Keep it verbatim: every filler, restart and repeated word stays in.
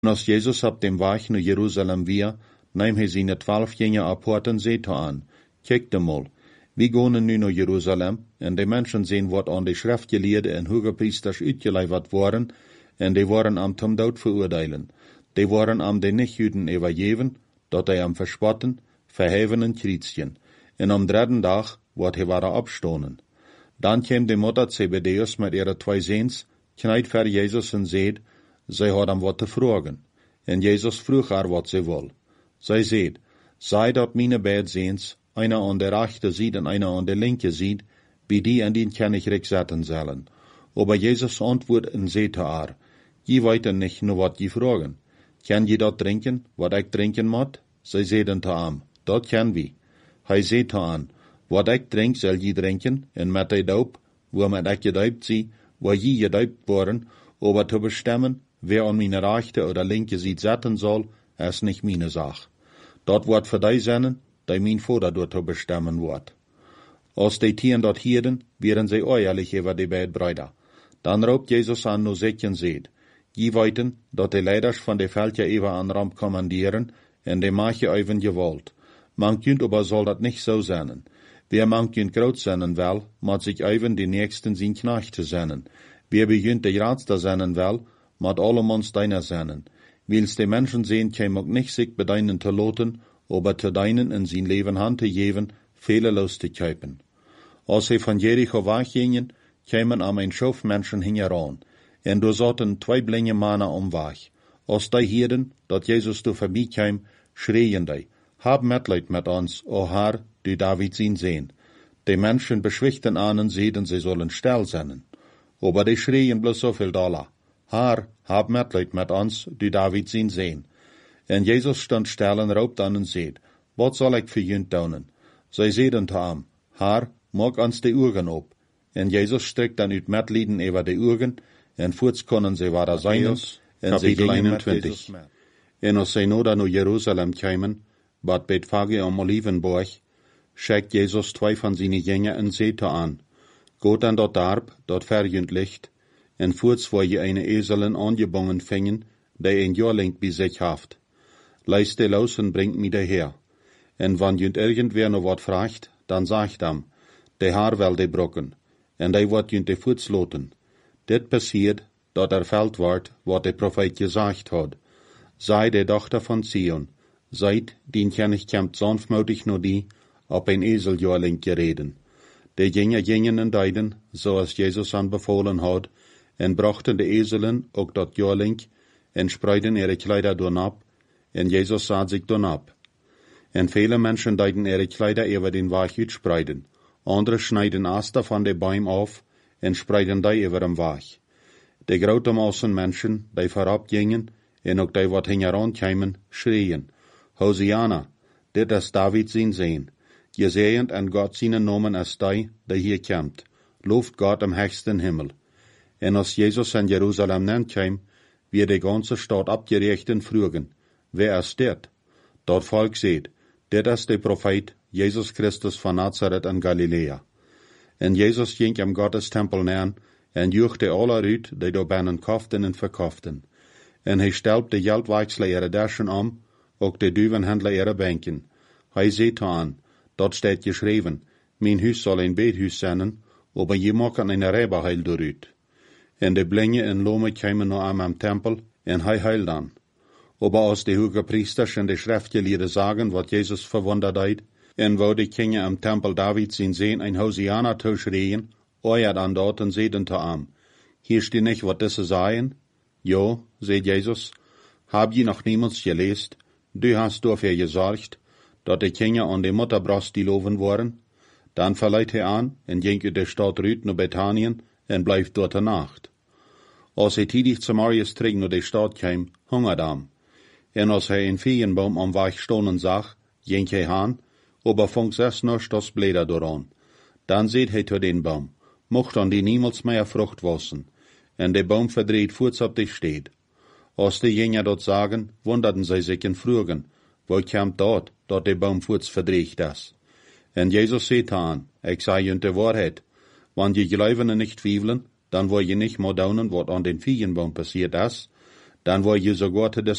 Und als Jesus op dem Weg naar Jerusalem weer, nahm hij zijn twaalf jingen apart en zei te aan, kijk mal, we gaan nu naar Jerusalem, en de mensen zien wat aan de schriftgeleerden en hogepriesters uitgeleverd worden, en die worden am zum dood veroordelen. Die worden am de niet-Juden overgeven, dat hij am verspotten, verheven en krietschen. En am dritten dag wordt hij waren opstonen. Dan kwam de moeder Zebedeus met ihre twee zoons, knijt voor Jezus en zei, zij had hem wat te vragen. En Jezus vroeg haar wat zij wil. Zij zei, zij dat mijn beide zoons, einer aan de rechte ziet en einer aan de linke ziet, bij die en die kan ik rijk zetten zullen. Aber Jezus antwoordt en zei te haar, je weet niet nur wat je vragen. Kan je dat drinken, wat ik drinken moet? Zij zeiden te hem, dat kan we. Hij zei te aan, wat ik drink zal je drinken, en met de doop, waarmee ik gedoopt zie, waar je gedoopt worden, aber te bestemmen, wer aan mijn rechte oder linke ziet zetten zal, is niet mijn zaak. Dat wordt voor die zijn, die mijn vader door te bestemmen wordt. Als die tieren dat hielden, werden zij oorlijk over die beide brüder. Dan roept Jezus aan naar zich en zegt, je weten dat de leiders van de veldje even aan ramp commanderen, en de maken even gewalt. Man kunt aber zal dat niet zo zijn. Wer man kunt groot zijn wel, moet zich even de nächsten zijn knechten zijn. Wer begint de grootste zijn wel, moet allemans deiner zijn. Wils de mensen zien, kan ook niet zich bedeinen te loten, aber te deinen in zijn leven hand te geven, fehlerlos te kuipen. Als hij van Jericho weggingen, kwamen am een schof mensen hingeran, en door zaten twee blinde mannen om weg. Als die hierden, dat Jezus door voorbij kwam, schreien die, hab Mitleid met ons, o Herr, du David zijn Sohn. Die Menschen beschwichten an en zeiden, sie sollen still zijn. Aber die schreien bloß so viel doller. Herr, hab Mitleid met ons, du David zijn Sohn. En Jezus stond still en roopt an en zei, wat zal ik voor junt doen? Zij zeiden te hem, Herr, maak ons de ogen op. En Jezus strekt dan uit Mitleiden over de ogen, en voorts konden ze waar zijn, en ze gingen met Jezus met. En als zij nu dan naar Jeruzalem kwamen, bad Bethphage am Olivenberg, schickt Jezus twee van zijn jingen en zei te aan, Gaat an dat Darb, dat verjunt ligt, en voorts waar je een ezelen aangebongen vingen, die een jaarling bij zich haft. Leist de los en bringt mij daher. En wann junt irgendwer nog wat vraagt, dan sagt hem, de haar wel de brokken, en die wordt junt de voets loten. Dit passiert, dat er veld wordt, wat de profeet gezegd had. Zij de dochter van Zion, seid, dien kan ich kämmt sanftmütig nur die, op een ezeljaarling gereden. De gingen gingen en deiden, zoals Jezus aanbevolen had, en brachten de ezelen ook dat jaarling, en spreiden ihre Kleider doen ab, en Jezus sah sich doen ab. En viele Menschen deiden ihre Kleider über den Weg uitspreiden, andere schneiden Aster van de Baum auf, en spreiden die über den Weg. De grote Massen Menschen, die voorop gingen, en ook die wat hingeran kwamen, schreien, Hosiana, dit is David zijn Sohn. Gezegend en God zijn Namen is die, die hier komt. Looft God im höchsten Himmel. En als Jezus in Jerusalem kwam, wird de ganze Stadt abgericht en frugen, wer ist dit? Dat Volk seht, dit is de Prophet, Jesus Christus van Nazareth in Galilea. En Jezus ging am Gottestempel neer, en juchte alle uit, die daar binnen koften en verkoften. En hij stelpt de geldwechsler ihre Daschen om, ook de duivenhandler ihre Bänken. Hij zei aan, dat staat geschreven, mijn huis zal een beethuis zijn, aber je maken een rijberheil dooruit. En de blinde en lome kwamen naar hem am Tempel, en hij heil dan. Aber als de hoge priesters en de schriftgeleerden zagen, wat Jezus verwonderd deed, en wou de kinderen am Tempel David zijn Sohn ein Hosiana toeschreien, euer dan dort en zeiden te hem, hier steht nicht, wat diese sagen? Jo, zei Jezus, hab je noch niemals geleest, du hast dafür gesorgt, dat de kinderen aan de Mutterbrust die loven worden? Dan verleiht hij aan, en ging uit de stad Rüt naar Bethanien, en blijft dort de nacht. Als hij tidig zum Marius terug naar de stad kwam, hungert hem. En als hij een veenboom am Weg stonden zag, ging hij aan, aber vond zes nuschters Blätter dooraan. Dan zei hij tot den Baum, mocht an die niemals mehr Frucht wassen, en de Baum verdreht voorts op de steed. Als de Jünger dat sagen, wunderten zij zich en vroegen, wo komt dat, dat de Baum voorts verdreht is? En Jezus zei aan, ik zei je de waarheid, wanneer je geloven en niet twijfelen, dan wil je niet meer daunen wat aan den Viegenbaum passiert is, Dan war je sogar te